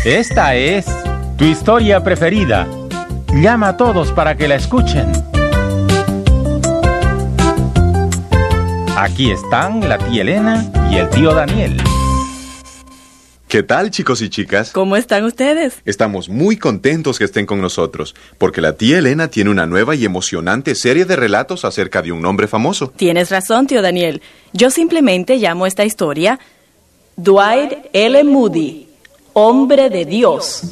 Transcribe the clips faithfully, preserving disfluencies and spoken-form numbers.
Esta es tu historia preferida. Llama a todos para que la escuchen. Aquí están la tía Elena y el tío Daniel. ¿Qué tal, chicos y chicas? ¿Cómo están ustedes? Estamos muy contentos que estén con nosotros, porque la tía Elena tiene una nueva y emocionante serie de relatos acerca de un hombre famoso. Tienes razón, tío Daniel. Yo simplemente llamo esta historia Dwight L. Moody, hombre de Dios.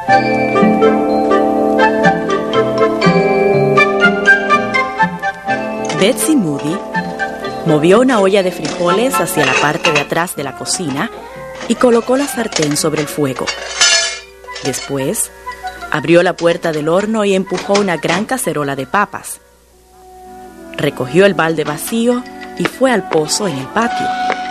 Betsy Moody movió una olla de frijoles hacia la parte de atrás de la cocina y colocó la sartén sobre el fuego. Después, abrió la puerta del horno y empujó una gran cacerola de papas. Recogió el balde vacío y fue al pozo en el patio.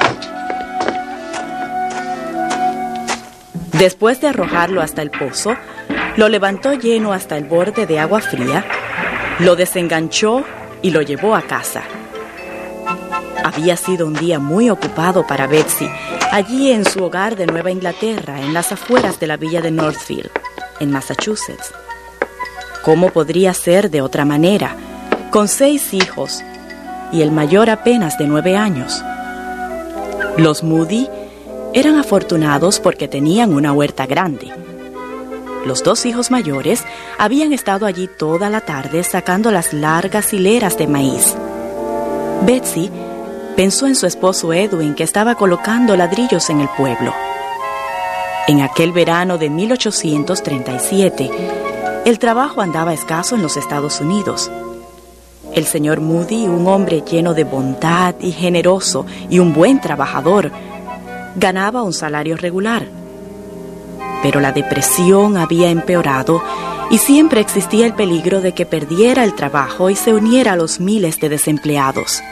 Después de arrojarlo hasta el pozo, lo levantó lleno hasta el borde de agua fría, lo desenganchó y lo llevó a casa. Había sido un día muy ocupado para Betsy, allí en su hogar de Nueva Inglaterra, en las afueras de la villa de Northfield, en Massachusetts. ¿Cómo podría ser de otra manera, con seis hijos y el mayor apenas de nueve años? Los Moody eran afortunados porque tenían una huerta grande. Los dos hijos mayores habían estado allí toda la tarde sacando las largas hileras de maíz. Betsy pensó en su esposo Edwin, que estaba colocando ladrillos en el pueblo. En aquel verano de mil ochocientos treinta y siete, el trabajo andaba escaso en los Estados Unidos. El señor Moody, un hombre lleno de bondad y generoso y un buen trabajador, ganaba un salario regular. Pero la depresión había empeorado y siempre existía el peligro de que perdiera el trabajo y se uniera a los miles de desempleados.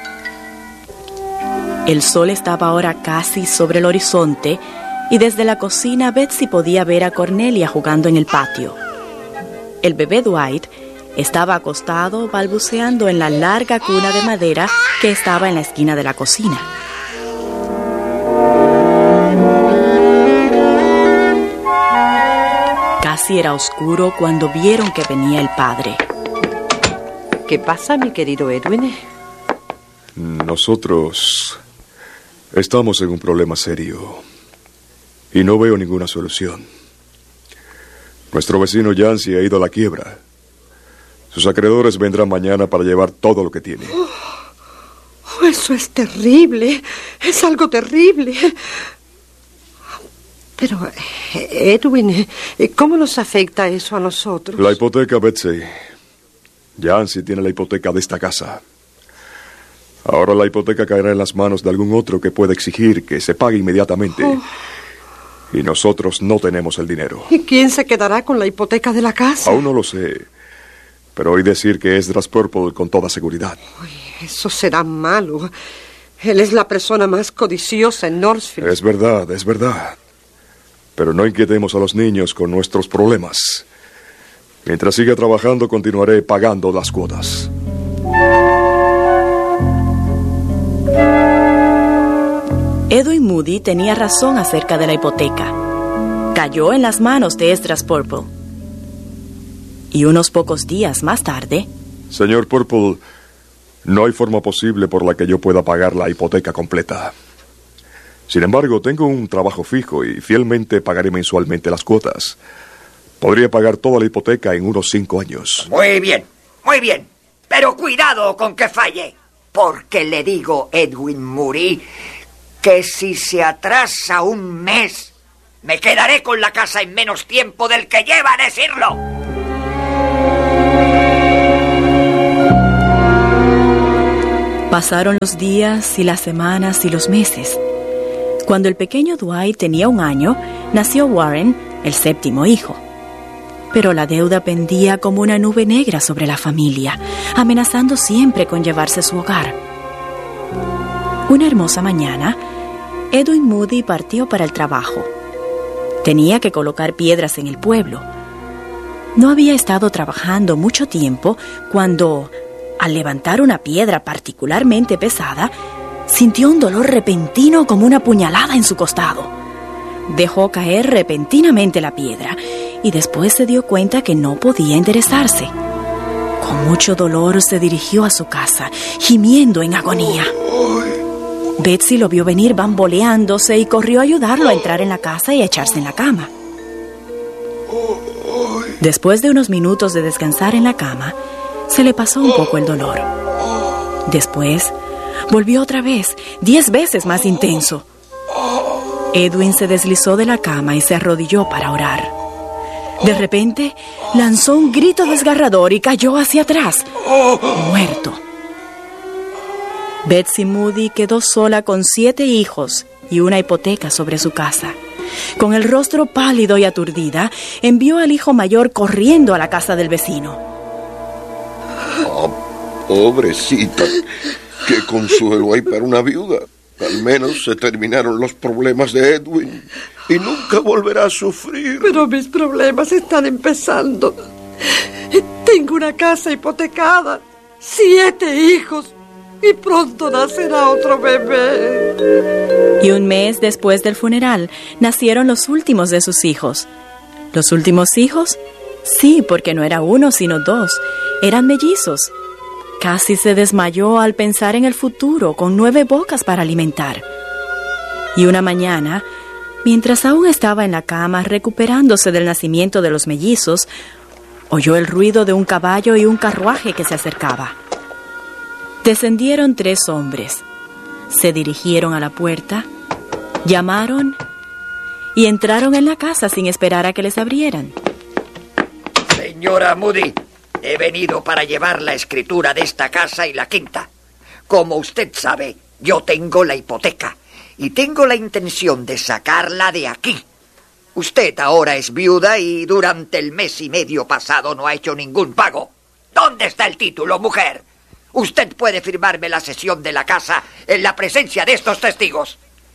El sol estaba ahora casi sobre el horizonte y desde la cocina Betsy podía ver a Cornelia jugando en el patio. El bebé Dwight estaba acostado balbuceando en la larga cuna de madera que estaba en la esquina de la cocina. Casi era oscuro cuando vieron que venía el padre. ¿Qué pasa, mi querido Edwin? Nosotros estamos en un problema serio y no veo ninguna solución. Nuestro vecino Yancy ha ido a la quiebra. Sus acreedores vendrán mañana para llevar todo lo que tiene. Oh, eso es terrible. Es algo terrible. Pero, Edwin, ¿cómo nos afecta eso a nosotros? La hipoteca, Betsy. Yancy tiene la hipoteca de esta casa. Ahora la hipoteca caerá en las manos de algún otro que pueda exigir que se pague inmediatamente. Oh. Y nosotros no tenemos el dinero. ¿Y quién se quedará con la hipoteca de la casa? Aún no lo sé. Pero oí decir que es Esdras Purple con toda seguridad. Uy, eso será malo. Él es la persona más codiciosa en Northfield. Es verdad, es verdad. Pero no inquietemos a los niños con nuestros problemas. Mientras siga trabajando, continuaré pagando las cuotas. Edwin Moody tenía razón acerca de la hipoteca. Cayó en las manos de Esdras Purple. Y unos pocos días más tarde... Señor Purple, no hay forma posible por la que yo pueda pagar la hipoteca completa. Sin embargo, tengo un trabajo fijo y fielmente pagaré mensualmente las cuotas. Podría pagar toda la hipoteca en unos cinco años. Muy bien, muy bien. Pero cuidado con que falle. Porque le digo, Edwin Moody, que si se atrasa un mes, me quedaré con la casa en menos tiempo del que lleva a decirlo. Pasaron los días y las semanas y los meses. Cuando el pequeño Dwight tenía un año, nació Warren, el séptimo hijo. Pero la deuda pendía como una nube negra sobre la familia, amenazando siempre con llevarse su hogar. Una hermosa mañana, Edwin Moody partió para el trabajo. Tenía que colocar piedras en el pueblo. No había estado trabajando mucho tiempo cuando, al levantar una piedra particularmente pesada, sintió un dolor repentino como una puñalada en su costado. dejó caer repentinamente la piedra y después se dio cuenta que no podía enderezarse. Con mucho dolor se dirigió a su casa, gimiendo en agonía. Betsy lo vio venir bamboleándose y corrió a ayudarlo a entrar en la casa y a echarse en la cama. Después de unos minutos de descansar en la cama, se le pasó un poco el dolor. Después, volvió otra vez, diez veces más intenso. Edwin se deslizó de la cama y se arrodilló para orar. De repente, lanzó un grito desgarrador y cayó hacia atrás, muerto. Betsy Moody quedó sola con siete hijos y una hipoteca sobre su casa. Con el rostro pálido y aturdida, envió al hijo mayor corriendo a la casa del vecino. Oh, pobrecita, qué consuelo hay para una viuda. Al menos se terminaron los problemas de Edwin y nunca volverá a sufrir. Pero mis problemas están empezando. Tengo una casa hipotecada, siete hijos y pronto nacerá otro bebé. Y un mes después del funeral, nacieron los últimos de sus hijos. ¿Los últimos hijos? Sí, porque no era uno, sino dos. Eran mellizos. Casi se desmayó al pensar en el futuro, con nueve bocas para alimentar. Y una mañana, mientras aún estaba en la cama recuperándose del nacimiento de los mellizos, oyó el ruido de un caballo y un carruaje que se acercaba. Descendieron tres hombres. Se dirigieron a la puerta, llamaron y entraron en la casa sin esperar a que les abrieran. Señora Moody, he venido para llevar la escritura de esta casa y la quinta. Como usted sabe, yo tengo la hipoteca y tengo la intención de sacarla de aquí. Usted ahora es viuda y durante el mes y medio pasado no ha hecho ningún pago. ¿Dónde está el título, mujer? Usted puede firmarme la cesión de la casa en la presencia de estos testigos.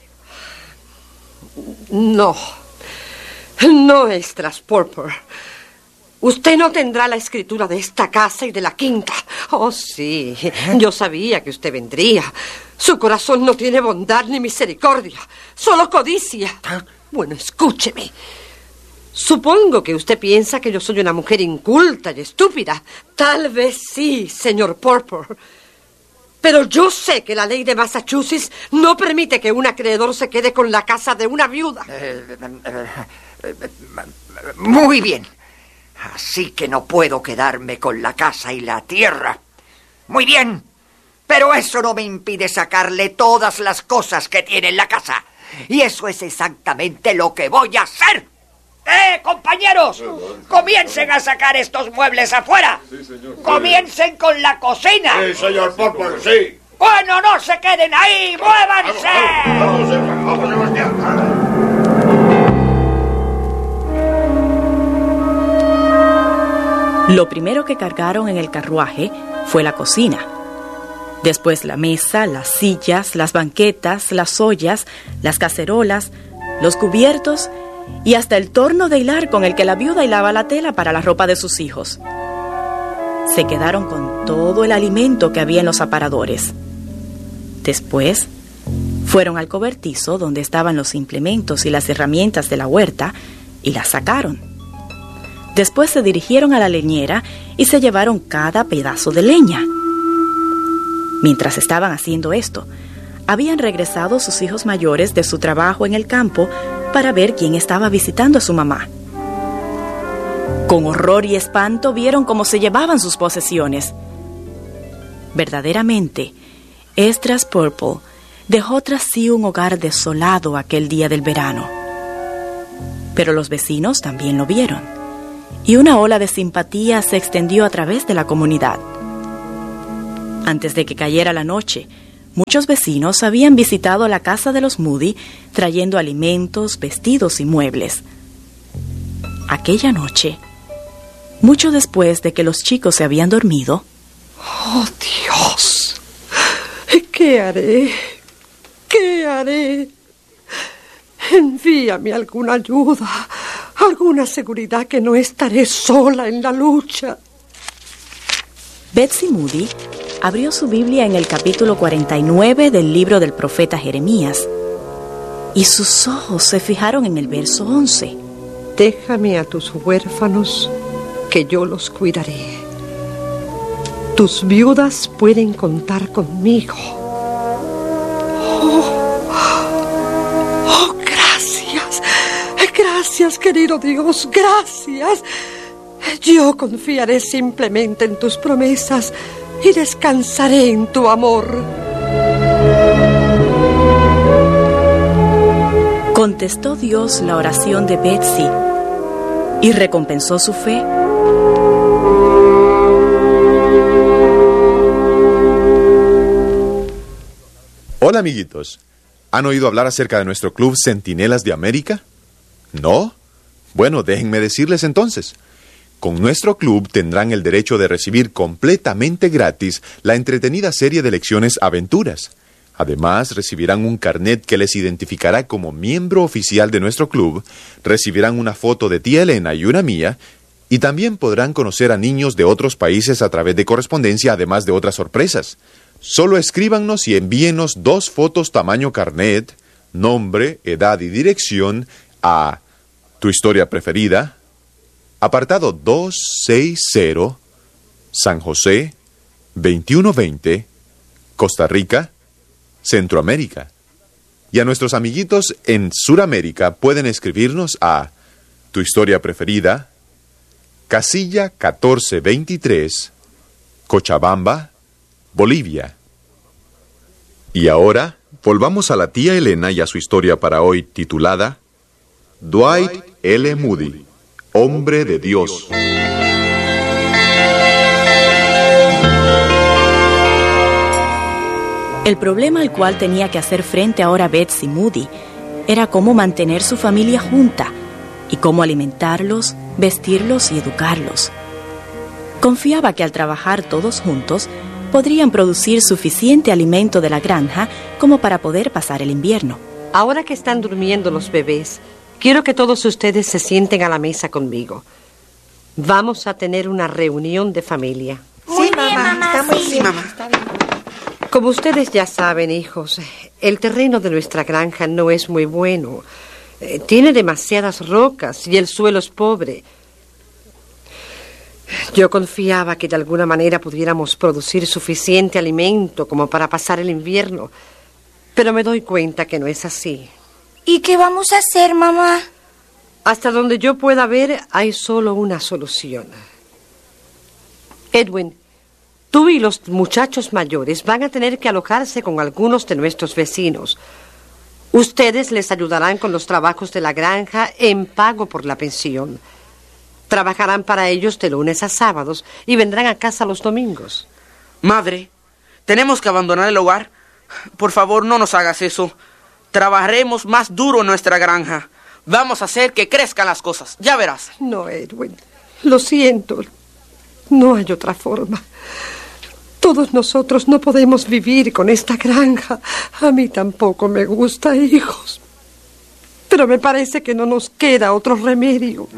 No, no, Estras Purple. Usted no tendrá la escritura de esta casa y de la quinta. Oh, sí, yo sabía que usted vendría. Su corazón no tiene bondad ni misericordia, solo codicia. Bueno, escúcheme. Supongo que usted piensa que yo soy una mujer inculta y estúpida. Tal vez sí, señor Purple. Pero yo sé que la ley de Massachusetts no permite que un acreedor se quede con la casa de una viuda. Eh, eh, eh, muy bien. Así que no puedo quedarme con la casa y la tierra. Muy bien. Pero eso no me impide sacarle todas las cosas que tiene en la casa. Y eso es exactamente lo que voy a hacer. ¡Eh, compañeros! ¡Comiencen a sacar estos muebles afuera! Sí, señor. ¡Comiencen con la cocina! Sí, señor Purple, sí. ¡Bueno, no se queden ahí! ¡Muévanse! Vamos, vamos, vamos, Sebastián. Lo primero que cargaron en el carruaje fue la cocina. Después la mesa, las sillas, las banquetas, las ollas, las cacerolas, los cubiertos y hasta el torno de hilar con el que la viuda hilaba la tela para la ropa de sus hijos. Se quedaron con todo el alimento que había en los aparadores. Después, fueron al cobertizo donde estaban los implementos y las herramientas de la huerta y las sacaron. Después se dirigieron a la leñera y se llevaron cada pedazo de leña. Mientras estaban haciendo esto, habían regresado sus hijos mayores de su trabajo en el campo para ver quién estaba visitando a su mamá. Con horror y espanto vieron cómo se llevaban sus posesiones. Verdaderamente, Estras Purple dejó tras sí un hogar desolado aquel día del verano. Pero los vecinos también lo vieron, y una ola de simpatía se extendió a través de la comunidad. Antes de que cayera la noche, muchos vecinos habían visitado la casa de los Moody trayendo alimentos, vestidos y muebles. Aquella noche, mucho después de que los chicos se habían dormido... ¡Oh, Dios! ¿Qué haré? ¿Qué haré? Envíame alguna ayuda, alguna seguridad que no estaré sola en la lucha. Betsy Moody abrió su Biblia en el capítulo cuarenta y nueve del libro del profeta Jeremías y sus ojos se fijaron en el verso once. Déjame a tus huérfanos, que yo los cuidaré. Tus viudas pueden contar conmigo. Oh, oh, gracias. Gracias, querido Dios, gracias. Yo confiaré simplemente en tus promesas y descansaré en tu amor. Contestó Dios la oración de Betsy y recompensó su fe. Hola, amiguitos. ¿Han oído hablar acerca de nuestro club Centinelas de América? ¿No? Bueno, déjenme decirles entonces. Con nuestro club tendrán el derecho de recibir completamente gratis la entretenida serie de lecciones Aventuras. Además, recibirán un carnet que les identificará como miembro oficial de nuestro club, recibirán una foto de tía Elena y una mía, y también podrán conocer a niños de otros países a través de correspondencia, además de otras sorpresas. Solo escríbanos y envíenos dos fotos tamaño carnet, nombre, edad y dirección a Tu Historia Preferida, apartado doscientos sesenta, San José, veintiuno veinte, Costa Rica, Centroamérica. Y a nuestros amiguitos en Suramérica pueden escribirnos a Tu Historia Preferida, casilla catorce veintitrés, Cochabamba, Bolivia. Y ahora, volvamos a la tía Elena y a su historia para hoy titulada Dwight L. Moody, Hombre de Dios. El problema al cual tenía que hacer frente ahora Betsy Moody era cómo mantener su familia junta y cómo alimentarlos, vestirlos y educarlos. Confiaba que al trabajar todos juntos podrían producir suficiente alimento de la granja como para poder pasar el invierno. Ahora que están durmiendo los bebés, quiero que todos ustedes se sienten a la mesa conmigo. Vamos a tener una reunión de familia. Muy sí, bien, mamá. mamá. Está muy sí, bien. mamá. Como ustedes ya saben, hijos, el terreno de nuestra granja no es muy bueno. Eh, tiene demasiadas rocas y el suelo es pobre. Yo confiaba que de alguna manera pudiéramos producir suficiente alimento como para pasar el invierno, pero me doy cuenta que no es así. ¿Y qué vamos a hacer, mamá? Hasta donde yo pueda ver, hay solo una solución. Edwin, tú y los muchachos mayores van a tener que alojarse con algunos de nuestros vecinos. Ustedes les ayudarán con los trabajos de la granja en pago por la pensión. Trabajarán para ellos de lunes a sábados y vendrán a casa los domingos. Madre, ¿tenemos que abandonar el hogar? Por favor, no nos hagas eso. Trabajaremos más duro en nuestra granja. Vamos a hacer que crezcan las cosas. Ya verás. No, Edwin. Lo siento. No hay otra forma. Todos nosotros no podemos vivir con esta granja. A mí tampoco me gusta, hijos. Pero me parece que no nos queda otro remedio.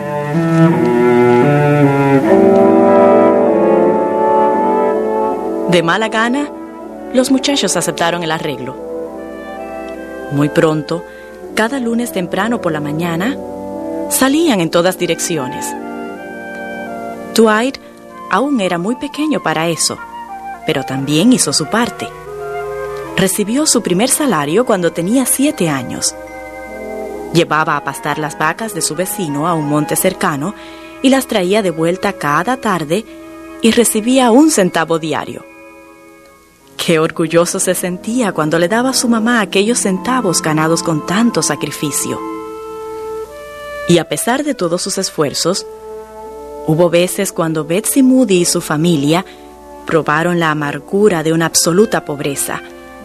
De mala gana, los muchachos aceptaron el arreglo. Muy pronto, cada lunes temprano por la mañana, salían en todas direcciones. Dwight aún era muy pequeño para eso, pero también hizo su parte. Recibió su primer salario cuando tenía siete años. Llevaba a pastar las vacas de su vecino a un monte cercano y las traía de vuelta cada tarde y recibía un centavo diario. Qué orgulloso se sentía cuando le daba a su mamá aquellos centavos ganados con tanto sacrificio. Y a pesar de todos sus esfuerzos, hubo veces cuando Betsy Moody y su familia probaron la amargura de una absoluta pobreza.